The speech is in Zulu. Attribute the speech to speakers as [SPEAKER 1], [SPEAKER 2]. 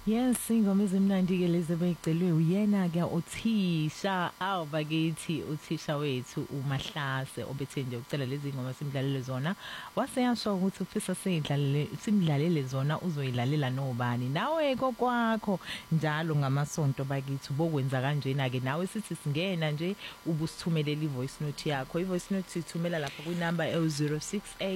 [SPEAKER 1] Yes, ingoma ezimnandi ke lezi beyicelwe uyena ke uThisha bakithi uThisha wethu uMahlase obethe nje ucela lezi ngoma simdlalele zona waseyasho ukuthi ufisa simdlalele zona uzoyilalela nobani nawe kokwakho njalo ngamasonto bakithi bokwenza kanjena ke nawe sithi singena nje ubusithumelela ivoice note yakho ivoice note ithumela lapha ku number 068